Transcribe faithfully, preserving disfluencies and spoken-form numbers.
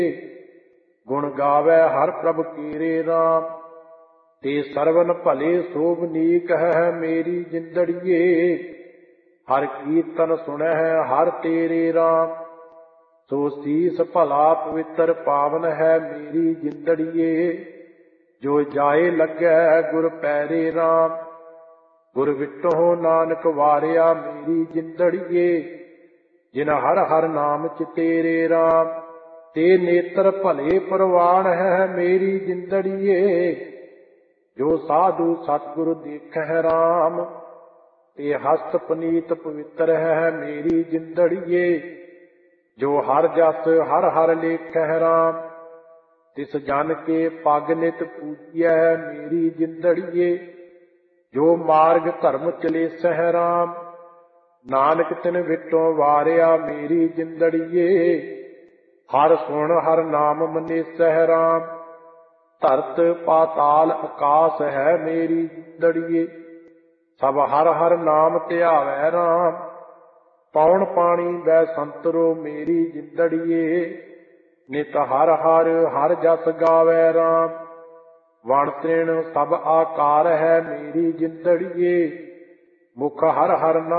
ਗੁਣ ਗਾਵੈ ਹਰ ਪ੍ਰਭ ਕੀਰੇ ਰਾਮ। ਤੇ ਸਰਵਨ ਭਲੇ ਸੋਭਨੀਕ ਹੈ ਮੇਰੀ ਜਿੰਦੜੀਏ। ਹਰ ਕੀਰਤਨ ਸੁਣਹਿ ਹਰ ਤੇਰੇ ਰਾਮ। ਸੋ ਸੀਸ ਭਲਾ ਪਵਿੱਤਰ ਪਾਵਨ ਹੈ ਮੇਰੀ ਜਿੰਦੜੀਏ। ਜੋ ਜਾਏ ਲੱਗੈ ਗੁਰ ਪੈਰੇ ਰਾਮ। ਗੁਰ ਵਿਟਹੁ ਨਾਨਕ ਵਾਰਿਆ ਮੇਰੀ ਜਿੰਦੜੀਏ। ਜਿਨ ਹਰ ਹਰ ਨਾਮ ਚਿਤੇਰੇ ਰਾਮ। ਤੇ ਨੇਤਰ ਭਲੇ ਪ੍ਰਵਾਨ ਹੈ ਮੇਰੀ ਜਿੰਦੜੀਏ। ਜੋ ਸਾਧੂ ਸਤਿਗੁਰ ਦੇਖਹਿ ਰਾਮ। ਤੇ ਹਸਤ ਪਨੀਤ ਪਵਿੱਤਰ ਹੈ ਮੇਰੀ ਜਿੰਦੜੀਏ। ਜੋ ਹਰ ਜਸ ਹਰ ਹਰ ਲੇਖਹਿ ਰਾਮ। ਤਿਸ ਜਨ ਕੇ ਪਗ ਨਿਤ ਪੂਜੀਐ ਮੇਰੀ ਜਿੰਦੜੀਏ। ਜੋ ਮਾਰਗ ਧਰਮ ਚਲੇਸਹਿ ਰਾਮ। ਨਾਨਕ ਤਿਨ ਵਿਟੋਂ ਵਾਰਿਆ ਮੇਰੀ ਜਿੰਦੜੀਏ। ਹਰ ਸੁਣ ਹਰ ਨਾਮ ਮਨੇਸਹਿ ਰਾਮ। ਧਰਤ ਪਾਤਾਲ ਆਕਾਸ ਹੈ ਮੇਰੀ ਜਿੰਦੜੀਏ। ਸਭ ਹਰ ਹਰ ਨਾਮ ਧਿਆਵੈ ਰਾਮ। ਪੌਣ ਪਾਣੀ ਬੈ ਸੰਤਰੋ ਮੇਰੀ ਜਿੰਦੜੀਏ। ਨਿਤ ਹਰ ਹਰ ਹਰ ਜਸ ਗਾਵੈ ਰਾਮ। ਵਣ ਤ੍ਰਿਣ ਸਭ ਆਕਾਰ ਹੈ ਮੇਰੀ ਜਿੰਦੜੀਏ। ਮੁਖ ਹਰ ਹਰ ਨਾਮ